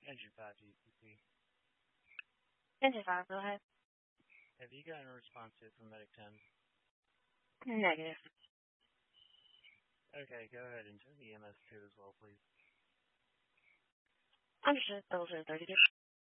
Engine 5 GCC. Engine 5, go ahead. Have you gotten a response yet from Medic 10? Negative. Okay, go ahead and turn the EMS 2 as well, please. Understood. Those are 32.